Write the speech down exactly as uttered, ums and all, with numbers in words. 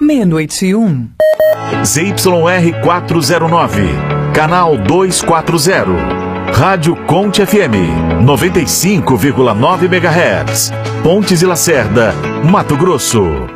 meia-noite e um. Z Y R quatrocentos e nove, canal duzentos e quarenta. Rádio Conte F M, noventa e cinco vírgula nove megahertz. Pontes e Lacerda, Mato Grosso.